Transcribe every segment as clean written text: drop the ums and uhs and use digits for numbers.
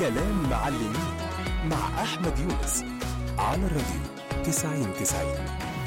كلام معلمين مع أحمد يونس على الراديو 90.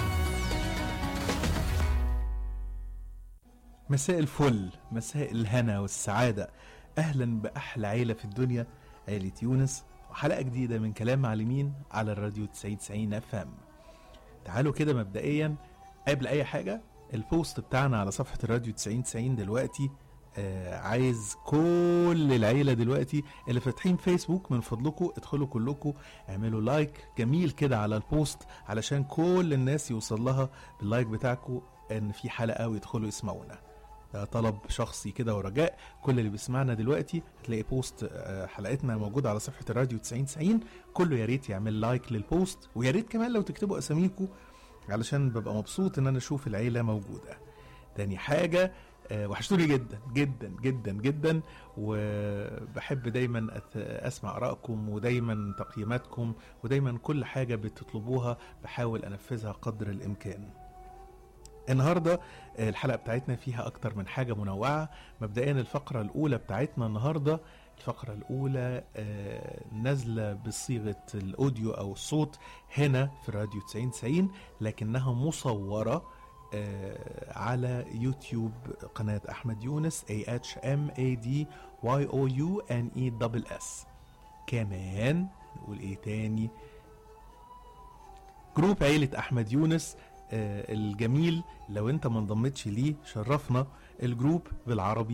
مساء الفل، مساء الهنا والسعادة. أهلا بأحلى عيلة في الدنيا، عيلة يونس، وحلقة جديدة من كلام معلمين على الراديو 90 FM. تعالوا كده مبدئيا قبل أي حاجة، البوست بتاعنا على صفحة الراديو 90 دلوقتي عايز كل العيلة دلوقتي اللي فاتحين فيسبوك من فضلكم ادخلوا كلكم اعملوا لايك جميل كده على البوست، علشان كل الناس يوصل لها باللايك بتاعكم ان في حلقة ويدخلوا يسمعونا. ده طلب شخصي كده ورجاء كل اللي بيسمعنا دلوقتي. هتلاقي بوست حلقتنا موجودة على صفحة الراديو 90 كله يا ريت يعمل لايك للبوست، ويا ريت كمان لو تكتبوا اساميكم علشان ببقى مبسوط ان انا اشوف العيلة موجودة. تاني حاجة وحشتوني جدا جدا جدا جدا، وبحب دايما اسمع ارائكم ودايما تقييماتكم ودايما كل حاجة بتطلبوها بحاول انفذها قدر الامكان. النهاردة الحلقة بتاعتنا فيها اكتر من حاجة منوعة. مبدئيا الفقرة الاولى بتاعتنا النهاردة، الفقرة الاولى نازلة بصيغة الاوديو او الصوت هنا في الراديو 90 لكنها مصورة على يوتيوب قناة أحمد يونس AHMADYOUNESS. كمان نقول ايه تاني، جروب عيلة أحمد يونس الجميل، لو انت ما انضمتش ليه شرفنا. الجروب بالعربي